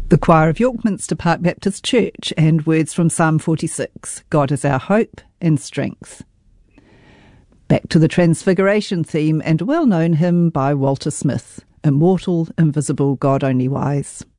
The choir of York Minster Park Baptist Church and words from Psalm 46, God is our hope and strength. Back to the Transfiguration theme and a well-known hymn by Walter Smith, Immortal, Invisible, God Only Wise.